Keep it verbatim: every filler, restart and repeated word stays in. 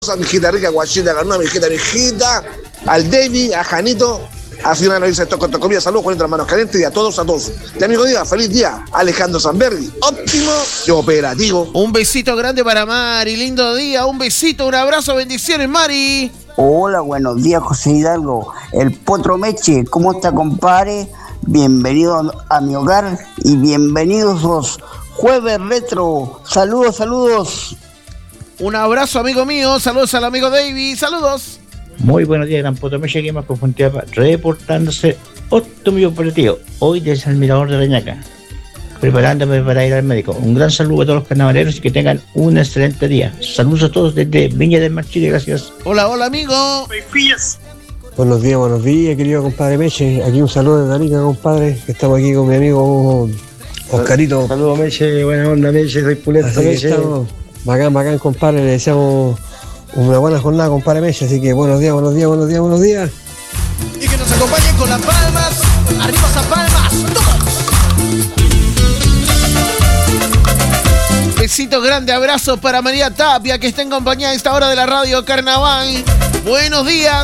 a mi hijita rica, guachita, ganó a mi hijita, mi hijita, al David, a Janito, a Fiona Loisa, Toco Tocomía, saludos con las manos calientes y a todos, a todos. Y amigo día, feliz día, Alejandro Sanberri, óptimo y operativo. Un besito grande para Mari, lindo día, un besito, un abrazo, bendiciones, Mari. Hola, buenos días, José Hidalgo, el Potro Meche, ¿cómo está, compadre? Bienvenido a mi hogar y bienvenidos los Jueves Retro. Saludos, saludos. Un abrazo, amigo mío, saludos al amigo David, saludos. Muy buenos días, Gran Potro Meche, que más confundido, reportándose óptimo operativo, hoy desde el Mirador de Reñaca, preparándome para ir al médico. Un gran saludo a todos los carnavaleros y que tengan un excelente día. Saludos a todos desde Viña del Mar, Chile, gracias. Hola, hola, amigo. Buenos días, buenos días, querido compadre Meche. Aquí un saludo de Arica, compadre, que estamos aquí con mi amigo Oscarito. Saludos, Meche, buena onda, Meche, soy Pulento, Meche. Estamos bacán, bacán, compadre, le deseamos una buena jornada, compadre Meche, así que buenos días, buenos días, buenos días, buenos días. Y que nos acompañen con las palmas, arriba esas palmas, todos. Besito grande, abrazo para María Tapia, que está en compañía a esta hora de la radio Carnaval. Buenos días.